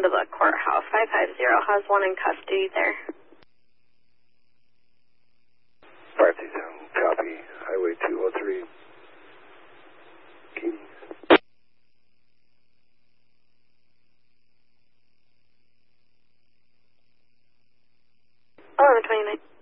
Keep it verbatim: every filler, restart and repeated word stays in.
to the courthouse. five five zero has one in custody there. five two seven, copy. Highway two oh three. Keys. eleven twenty-nine.